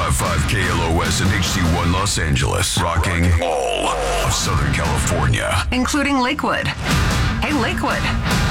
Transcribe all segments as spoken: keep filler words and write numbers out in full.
ninety-five point five K L O S and H C one Los Angeles. Rocking all of Southern California. Including Lakewood. Hey, Lakewood.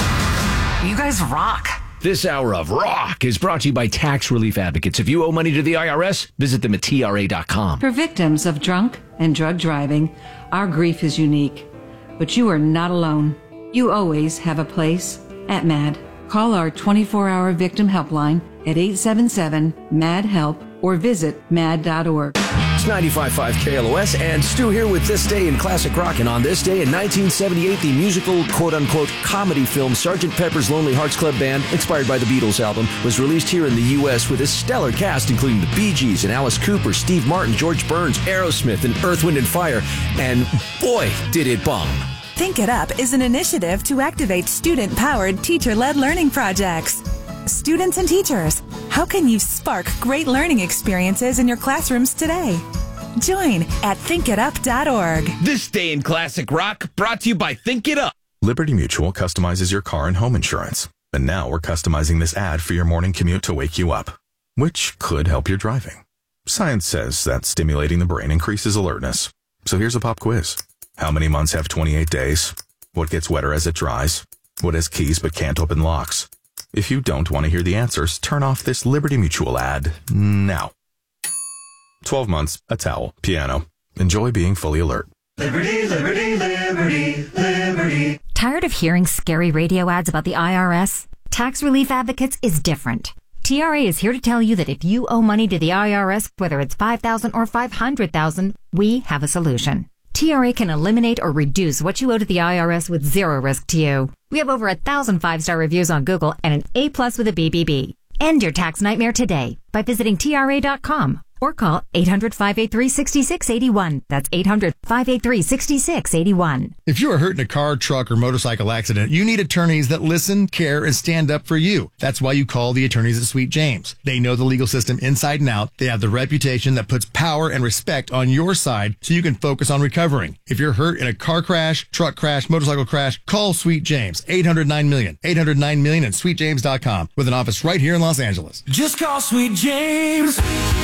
You guys rock. This hour of Rock is brought to you by Tax Relief Advocates. If you owe money to the I R S, visit them at T R A dot com. For victims of drunk and drug driving, our grief is unique. But you are not alone. You always have a place at MAD. Call our twenty-four hour victim helpline at eight seven seven, M A D, HELP or visit mad dot org. It's ninety-five point five K L O S, and Stu here with This Day in Classic Rock. And on this day in nineteen seventy-eight, the musical, quote-unquote, comedy film Sergeant Pepper's Lonely Hearts Club Band, inspired by the Beatles album, was released here in the U S with a stellar cast, including the Bee Gees and Alice Cooper, Steve Martin, George Burns, Aerosmith, and Earth, Wind and Fire. And boy, did it bomb. Think It Up is an initiative to activate student-powered, teacher-led learning projects. Students and teachers, how can you spark great learning experiences in your classrooms today? Join at think it up dot org. This Day in Classic Rock brought to you by Think It Up. Liberty Mutual customizes your car and home insurance. And now we're customizing this ad for your morning commute to wake you up, which could help your driving. Science says that stimulating the brain increases alertness. So here's a pop quiz. How many months have twenty-eight days? What gets wetter as it dries? What has keys but can't open locks? If you don't want to hear the answers, turn off this Liberty Mutual ad now. twelve months, a towel, piano. Enjoy being fully alert. Liberty, liberty, liberty, liberty. Tired of hearing scary radio ads about the I R S? Tax Relief Advocates is different. T R A is here to tell you that if you owe money to the I R S, whether it's five thousand dollars or five hundred thousand dollars, we have a solution. T R A can eliminate or reduce what you owe to the I R S with zero risk to you. We have over a thousand five-star reviews on Google and an A plus with a B B B. End your tax nightmare today by visiting T R A dot com or call eight hundred, five eight three, six six eight one. That's eight hundred, five eight three, six six eight one. If you are hurt in a car, truck, or motorcycle accident, you need attorneys that listen, care, and stand up for you. That's why you call the attorneys at Sweet James. They know the legal system inside and out. They have the reputation that puts power and respect on your side so you can focus on recovering. If you're hurt in a car crash, truck crash, motorcycle crash, call Sweet James. eight hundred nine million. eight hundred nine million and sweet james dot com with an office right here in Los Angeles. Just call Sweet James.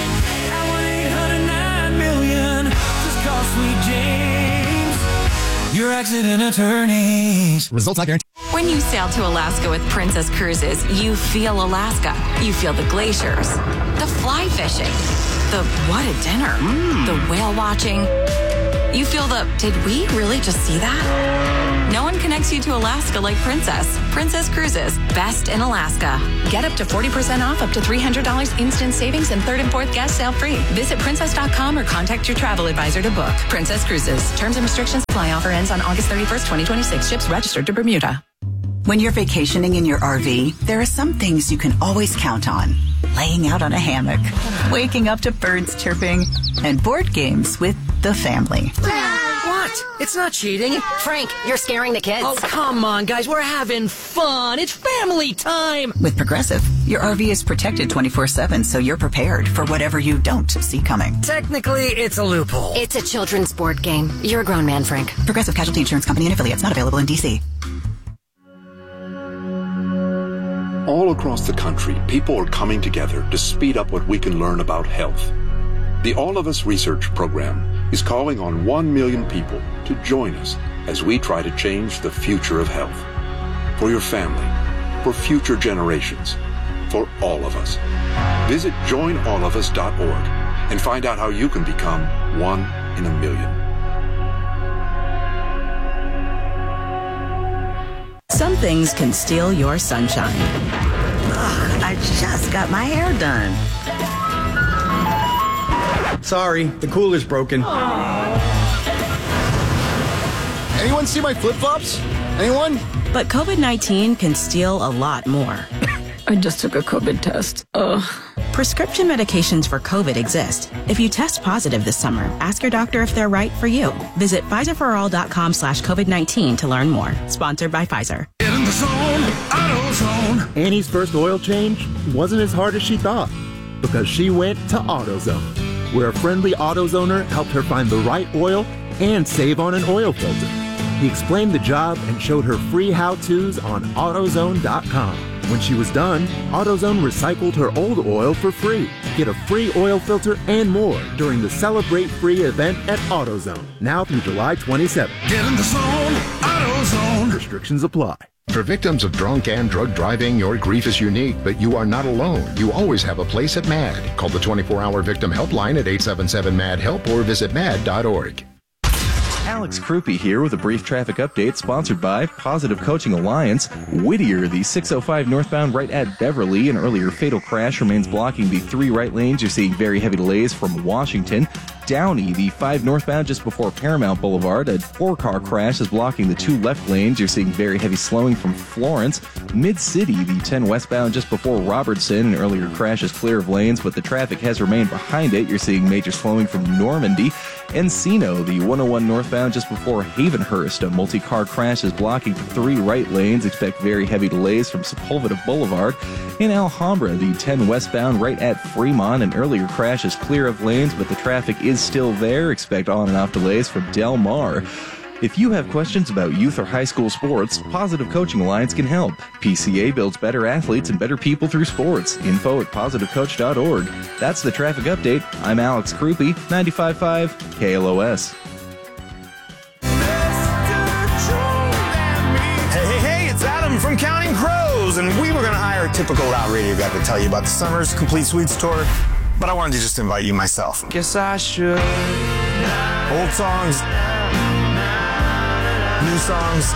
Just call Sweet James. Your accident attorneys. Results not guaranteed. When you sail to Alaska with Princess Cruises, you feel Alaska. You feel the glaciers, the fly fishing, the what a dinner, mm. the whale watching. You feel the, did we really just see that? No one connects you to Alaska like Princess. Princess Cruises, best in Alaska. Get up to forty percent off, up to three hundred dollars instant savings, and third and fourth guest sale free. Visit princess dot com or contact your travel advisor to book. Princess Cruises. Terms and restrictions apply. Offer ends on August thirty-first, twenty twenty-six. Ships registered to Bermuda. When you're vacationing in your R V, there are some things you can always count on. Laying out on a hammock, waking up to birds chirping, and board games with the family. What? It's not cheating. Frank, you're scaring the kids. Oh, come on, guys. We're having fun. It's family time. With Progressive, your R V is protected twenty-four seven, so you're prepared for whatever you don't see coming. Technically, it's a loophole. It's a children's board game. You're a grown man, Frank. Progressive Casualty Insurance Company and affiliates, not available in D C. All across the country, people are coming together to speed up what we can learn about health. The All of Us Research Program is calling on one million people to join us as we try to change the future of health. For your family, for future generations, for all of us. Visit join all of us dot org and find out how you can become one in a million. Some things can steal your sunshine. Ugh, I just got my hair done. Sorry, the cooler's broken. Anyone see my flip-flops? Anyone? But COVID nineteen can steal a lot more. I just took a COVID test. Ugh. Prescription medications for COVID exist. If you test positive this summer, ask your doctor if they're right for you. Visit Pfizer for all dot com slash COVID nineteen to learn more. Sponsored by Pfizer. Get in the zone, AutoZone. Annie's first oil change wasn't as hard as she thought because she went to AutoZone, where a friendly AutoZoner helped her find the right oil and save on an oil filter. He explained the job and showed her free how-tos on AutoZone dot com. When she was done, AutoZone recycled her old oil for free. Get a free oil filter and more during the Celebrate Free event at AutoZone, now through July twenty-seventh. Get in the zone, AutoZone. Restrictions apply. For victims of drunk and drug driving, your grief is unique, but you are not alone. You always have a place at MAD. Call the twenty-four hour victim helpline at eight seven seven MAD HELP or visit mad dot org. Alex Krupe here with a brief traffic update sponsored by Positive Coaching Alliance. Whittier, the six oh five northbound right at Beverly. An earlier fatal crash remains blocking the three right lanes. You're seeing very heavy delays from Washington. Downey, the five northbound just before Paramount Boulevard. A four-car crash is blocking the two left lanes. You're seeing very heavy slowing from Florence. Mid-City, the ten westbound just before Robertson. An earlier crash is clear of lanes, but the traffic has remained behind it. You're seeing major slowing from Normandy. Encino, the one oh one northbound just before Havenhurst. A multi-car crash is blocking the three right lanes. Expect very heavy delays from Sepulveda Boulevard. In Alhambra, the ten westbound right at Fremont. An earlier crash is clear of lanes, but the traffic is still there. Expect on and off delays from Del Mar. If you have questions about youth or high school sports, Positive Coaching Alliance can help. P C A builds better athletes and better people through sports. Info at positive coach dot org. That's the traffic update. I'm Alex Krupe, ninety-five point five K L O S. Hey, hey, hey, it's Adam from Counting Crows, and we were going to hire a typical route radio guy to tell you about the summer's Complete Suites tour, but I wanted to just invite you myself. Guess I should. Old songs, new songs.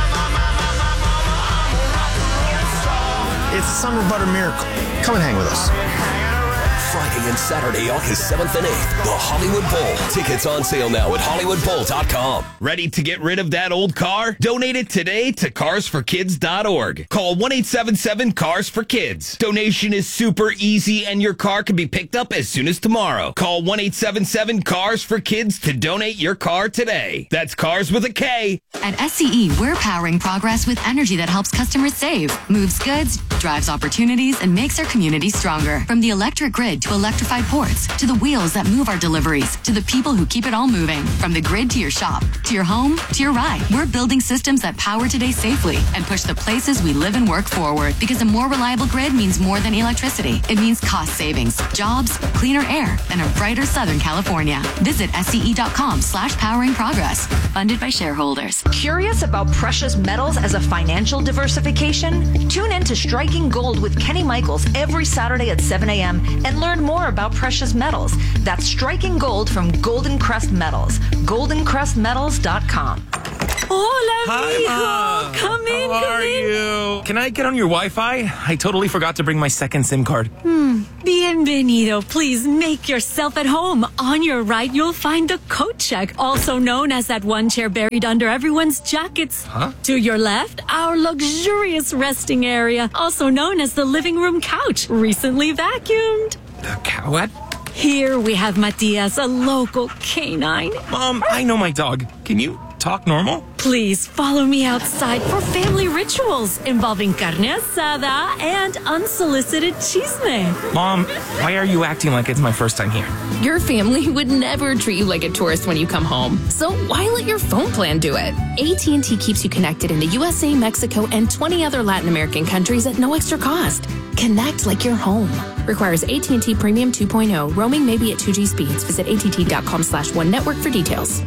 It's a summer butter miracle. Come and hang with us. Friday and Saturday, August seventh and eighth, the Hollywood Bowl. Tickets on sale now at hollywood bowl dot com. Ready to get rid of that old car? Donate it today to cars for kids dot org. Call one eight seven seven cars for kids. Donation is super easy and your car can be picked up as soon as tomorrow. Call one eight seven seven cars for kids to donate your car today. That's cars with a K. At S C E, we're powering progress with energy that helps customers save, moves goods, drives opportunities, and makes our community stronger. From the electric grid to electrified ports, to the wheels that move our deliveries, to the people who keep it all moving. From the grid to your shop, to your home, to your ride. We're building systems that power today safely and push the places we live and work forward. Because a more reliable grid means more than electricity. It means cost savings, jobs, cleaner air, and a brighter Southern California. Visit S C E dot com slash powering progress. Funded by shareholders. Curious about precious metals as a financial diversification? Tune in to Striking Gold with Kenny Michaels every Saturday at seven a.m. and learn more about precious metals. That's Striking Gold from Golden Crest Metals. golden crest metals dot com. Hola, Hi, mijo. Mom. Come in, How come are in. you? Can I get on your Wi-Fi? I totally forgot to bring my second SIM card. Hmm. Bienvenido. Please make yourself at home. On your right, you'll find the coat check, also known as that one chair buried under everyone's jackets. Huh? To your left, our luxurious resting area, also known as the living room couch, recently vacuumed. The cow? What? Here we have Matias, a local canine. Mom, I know my dog. Can you talk normal? Please follow me outside for family rituals involving carne asada and unsolicited chisme. Mom, why are you acting like it's my first time here? Your family would never treat you like a tourist when you come home. So why let your phone plan do it? A T and T keeps you connected in the U S A, Mexico, and twenty other Latin American countries at no extra cost. Connect like you're home. Requires A T and T Premium two point oh. Roaming may be at two G speeds. Visit A T T dot com slash one network for details.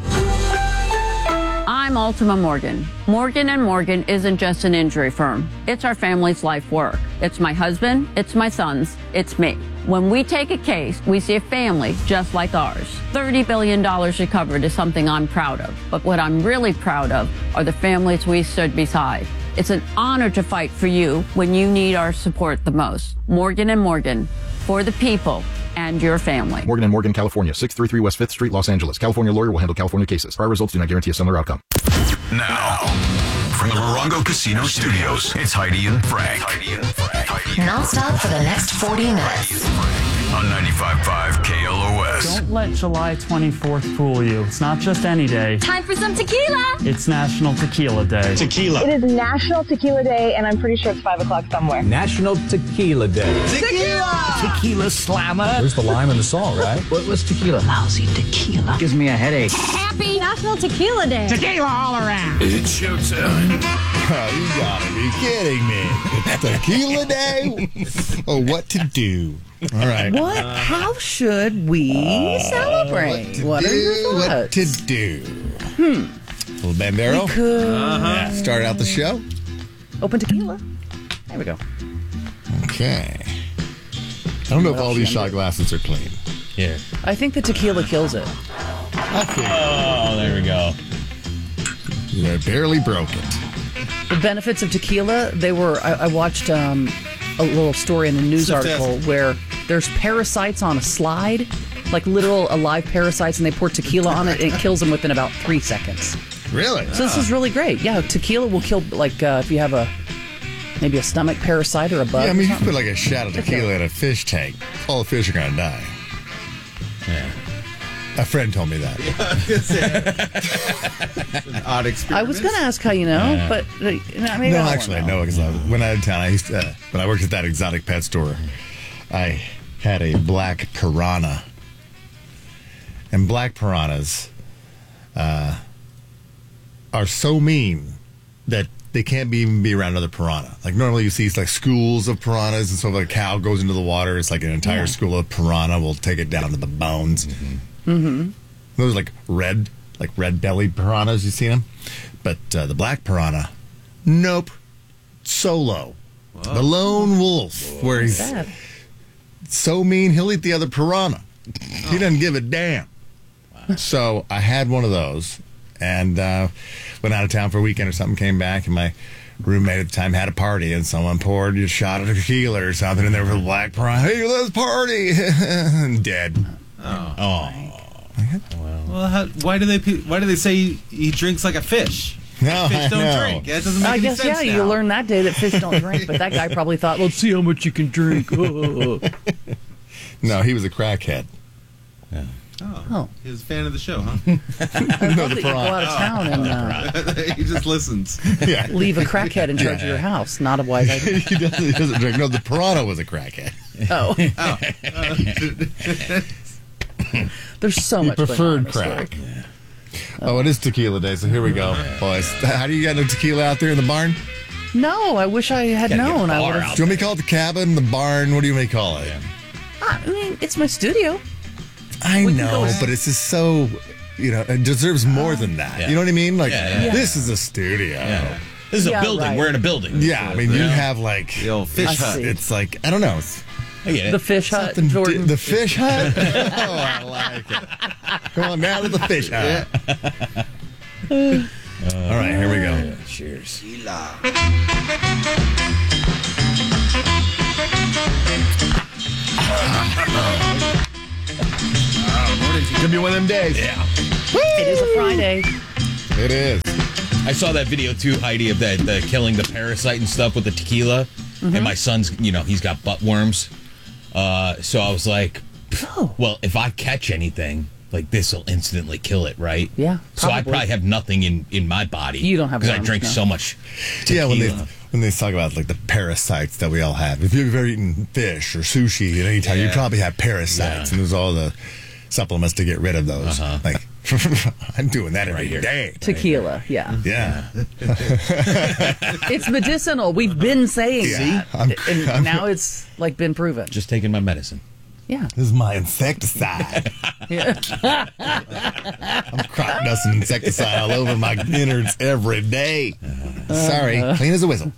I'm Ultima Morgan. Morgan and Morgan isn't just an injury firm. It's our family's life work. It's my husband, it's my sons, it's me. When we take a case, we see a family just like ours. thirty billion dollars recovered is something I'm proud of. But what I'm really proud of are the families we stood beside. It's an honor to fight for you when you need our support the most. Morgan and Morgan, for the people and your family. Morgan and Morgan, California, six thirty-three West fifth Street, Los Angeles. California lawyer will handle California cases. Prior results do not guarantee a similar outcome. Now, from the Morongo Casino Studios, it's Heidi and Frank. Heidi and Frank. Non-stop for the next forty minutes. On ninety-five point five K L O S. Don't let July twenty-fourth fool you. It's not just any day. Time for some tequila. It's National Tequila Day. Tequila. It is National Tequila Day, and I'm pretty sure it's five o'clock somewhere. National Tequila Day. Tequila! Tequila slammer. Where's the lime in the salt, right? What, what's tequila? Lousy tequila. Gives me a headache. Happy National Tequila Day. Tequila all around. It's showtime. Oh, you gotta be kidding me. Tequila Day? Oh, what to do? All right. What? How should we Uh, celebrate? What, to What are your do, what thoughts? to do? Hmm. Little Bandero. We could Yeah, start out the show. open tequila. There we go. Okay. I don't know What if all else these you shot gonna glasses are clean. Yeah. I think the tequila kills it. Oh, there we go. You barely broke it. The benefits of tequila, they were, I, I watched um, a little story in a news Success. article where there's parasites on a slide, like literal alive parasites, and they pour tequila on it, and it kills them within about three seconds. Really? So this is really great. Yeah, tequila will kill, like, uh, if you have a, maybe a stomach parasite or a bug. Yeah, I mean, or you something. put like a shot of tequila in a fish tank. All the fish are going to die. Yeah. A friend told me that. An odd experience. I was going to ask how you know, Yeah. but uh, maybe no, I don't actually, I know. know because when I was in town, I used to, uh, when I worked at that exotic pet store, I had a black piranha. And black piranhas uh, are so mean that they can't be, even be around another piranha. Like normally you see it's like schools of piranhas, and so if a cow goes into the water, it's like an entire Yeah. school of piranha will take it down to the bones. Mm-hmm. Those are like red, like red-bellied piranhas. You seen them? But uh, the black piranha, nope, solo, the lone wolf, where he's Bad. so mean he'll eat the other piranha. He doesn't give a damn. So I had one of those, and uh, went out of town for a weekend or something. Came back, and my roommate at the time had a party, and someone poured a shot of tequila or something, and there was a black piranha. Hey, let's party! And dead. Oh. Oh. Well, how, why do they pe- why do they say he, he drinks like a fish? No, Fish I don't know. drink. That doesn't make I any guess, sense yeah, now. you learn that day that fish don't drink, but that guy probably thought, let's see how much you can drink. Oh. No, he was a crackhead. Yeah. Oh, Oh. he was a fan of the show, huh? No, that the you go out of town and uh, he just listens. Yeah. leave a crackhead in charge Yeah. of your house. Not a wise idea. he, doesn't, he doesn't drink. No, the piranha was a crackhead. Oh. Oh. There's so He much going on preferred in this crack. story. Oh, it is tequila day, so here we go, boys. How do you got no tequila out there in the barn? No, I wish I had Gotta get known. a I bar would out have. Do you want me to call it the cabin, the barn? What do you want me to call it? I mean, it's my studio. I We can know, go with- but it's just so, you know, it deserves more than that. Yeah. You know what I mean? Like, Yeah, yeah. this is a studio. Yeah. This is Yeah, a building. right. We're in a building. Yeah, I mean, you Yeah. have like The old fish I hut. see. It's like I don't know. It's I get it. The fish hut, something. Jordan. Di- the fish hut. Oh, I like it. Come on down to the fish hut. All right, here we go. Cheers. Gonna be one of them days. Yeah. It is a Friday. It is. I saw that video too, Heidi, of that the killing the parasite and stuff with the tequila. Mm-hmm. And my son's, you know, he's got butt worms. Uh, so I was like, Oh. well, if I catch anything, like this will instantly kill it, right? Yeah, So I probably. probably have nothing in, in my body. You don't have because I worms, drink no. so much Yeah, tequila. when they when they talk about like the parasites that we all have. If you've ever eaten fish or sushi at any time, you Yeah. probably have parasites, Yeah. and there's all the supplements to get rid of those. Uh-huh. Like I'm doing that every Right here. day. Tequila, yeah. Yeah. It's medicinal. We've been saying Yeah. that. I'm- and I'm- now it's like been proven. Just taking my medicine. Yeah. This is my insecticide. Yeah. I'm crop dusting insecticide all over my innards every day. Sorry, clean as a whistle.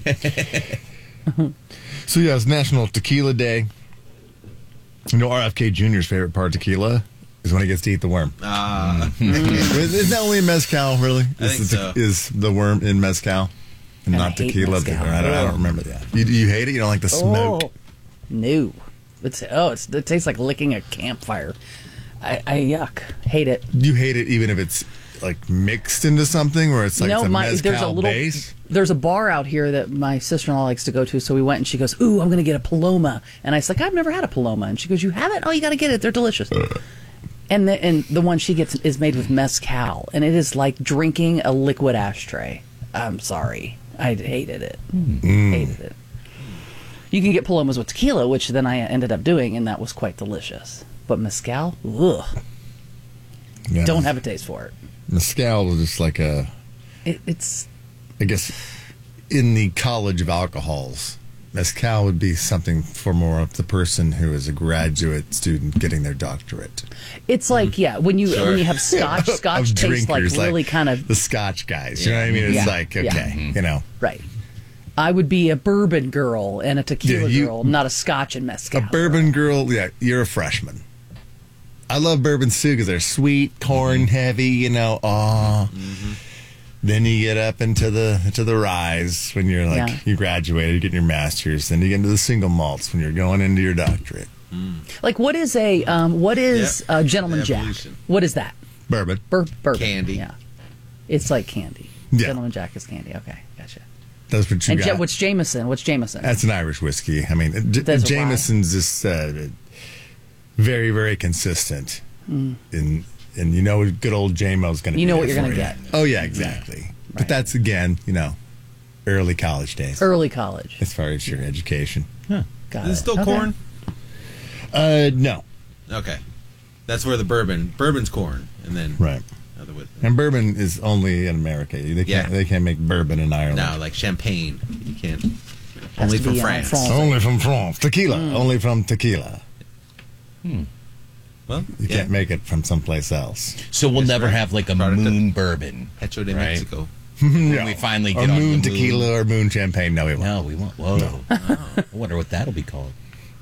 So yeah, it's National Tequila Day. You know, R F K Junior's favorite part of tequila is when he gets to eat the worm. Uh, Is that only in mezcal, really? I is, think the, so. is the worm in mezcal and, And I not hate tequila? mezcal. I don't, I don't remember that. You, you hate it? You don't like the smoke? Oh, no. It's oh, it's, it tastes like licking a campfire. I, I yuck. Hate it. You hate it even if it's like mixed into something, or it's like no, it's a my mezcal there's a little base? there's a bar out here that my sister-in-law likes to go to. So we went and she goes, "Ooh, I'm gonna get a Paloma," and I was like, "I've never had a Paloma," and she goes, "You haven't? Oh, you got to get it. They're delicious." And the and the one she gets is made with mezcal, and it is like drinking a liquid ashtray. I'm sorry, I hated it. Mm. Hated it. You can get Palomas with tequila, which then I ended up doing, and that was quite delicious. But mezcal, ugh, Yeah. don't have a taste for it. Mezcal is just like a, it. It's I guess, in the college of alcohols. Mezcal would be something for more of the person who is a graduate student getting their doctorate. It's like, yeah, when you Sure. when you have scotch, Yeah, scotch of tastes like drinkers, really like kind of the scotch guys. You know what I mean? It's Yeah. like, okay, Yeah. you know. Right. I would be a bourbon girl and a tequila Yeah, you- girl, not a scotch and mezcal. A bourbon girl, yeah, you're a freshman. I love bourbons too because they're sweet, corn heavy, you know. Oh, then you get up into the into the ryes when you're like Yeah. you graduated, you get your master's. Then you get into the single malts when you're going into your doctorate. Like, what is a um, what is Yeah. uh, Gentleman Jack? Evolution. What is that? Bourbon. Bur- bourbon. Candy. Yeah. It's like candy. Yeah. Gentleman Jack is candy. Okay, gotcha. That's what you And got. Ja- what's Jameson? What's Jameson? That's an Irish whiskey. I mean, J- That's a rye. Jameson's just uh, very, very consistent. Mm. And and you know, good old J M O's going to. You know what there you're for gonna you. get. Oh yeah, exactly. But that's again, you know, early college days. Early college. As far as your education. Huh. Got Is it it. still Okay. corn? Uh, no. Okay. That's where the bourbon, bourbon's corn, and then Right. other with And bourbon is only in America. They can't. Yeah. They can't make bourbon in Ireland. no, like champagne. You can't. Has Only to from be, uh, France. France. Only from France. Tequila. Mm. Only from tequila. Hmm. Well, You yeah. can't make it from someplace else. So we'll That's never right. have like a moon bourbon. Hecho de right? Mexico. When No. we finally or get on moon the tequila moon. or moon champagne. No, we won't. No, we won't. Whoa. I wonder what that'll be called.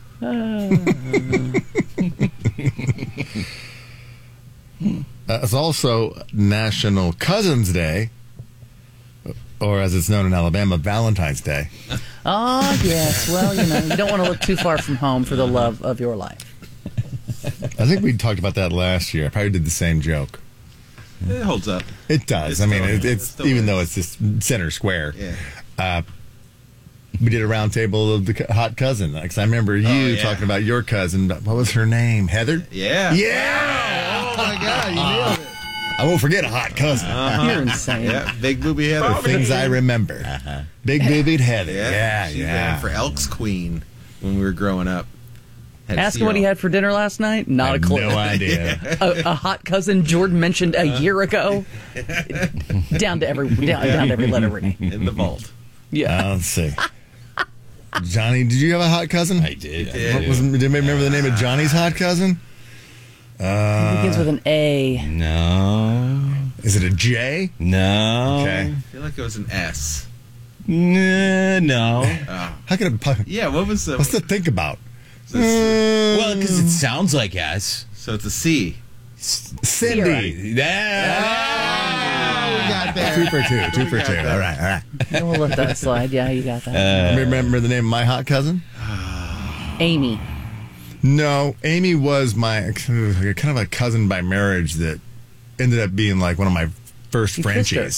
Uh, it's also National Cousins Day, or as it's known in Alabama, Valentine's Day. Oh, yes. Well, you know, you don't want to look too far from home for the love of your life. I think we talked about that last year. I probably did the same joke. It holds up. It does. It's I mean, still- it, it's still even is. though it's just center square. Yeah. Uh, we did a round table of the co- hot cousin. Because I remember you yeah. talking about your cousin. What was her name? Heather? Yeah. Yeah. Oh, my God. You nailed it. I won't forget a hot cousin. Uh-huh. You're insane. Yeah, big booby Heather. The things I remember. Big boobied Heather. Yeah, Yeah, she yeah. ran for Elks Queen when we were growing up. Had to Ask see him what her he all- had for dinner last night. Not I a have clue. no idea. a, a hot cousin Jordan mentioned a year ago. down to every down, down to every letter reading. in the vault. Yeah. Uh, let's see. Johnny, did you have a hot cousin? I did. What was, did you remember the name of Johnny's hot cousin? It Uh, begins with an A. No. Is it a J? No. Okay. I feel like it was an S. N- no. Oh. How could it? pu- Yeah, what was the. What's to think about? Well, because it sounds like S. So it's a C. Cindy. Yeah. We got there. Two for two. Two for two. All right. All right. We'll let that slide. Yeah, you got that. remember the name of my hot cousin? Amy. No, Amy was my kind of a cousin by marriage that ended up being like one of my first You kissed her. Frenchies.